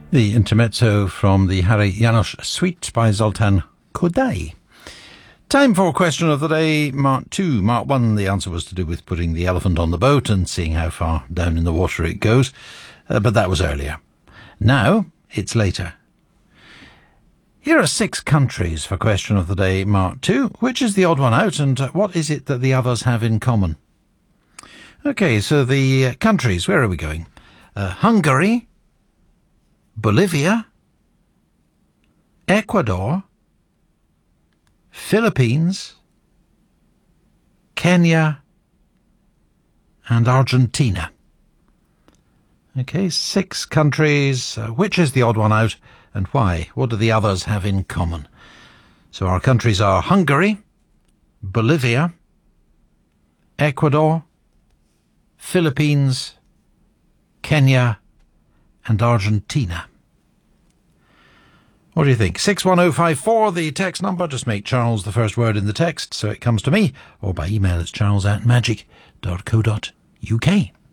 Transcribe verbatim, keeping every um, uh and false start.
The intermezzo from the Harry Janos Suite by Zoltan Kodály. Time for question of the day, Mark two. Mark one, the answer was to do with putting the elephant on the boat and seeing how far down in the water it goes. Uh, but that was earlier. Now, it's later. Here are six countries for question of the day, Mark two. Which is the odd one out, and what is it that the others have in common? Okay, so the uh, countries, where are we going? Uh, Hungary, Bolivia, Ecuador, Philippines, Kenya, and Argentina. Okay, six countries. Uh, which is the odd one out, and why? What do the others have in common? So our countries are Hungary, Bolivia, Ecuador, Philippines, Kenya, and Argentina. What do you think? six one oh five four, the text number. Just make Charles the first word in the text so it comes to me, or by email it's charles at magic dot co dot uk.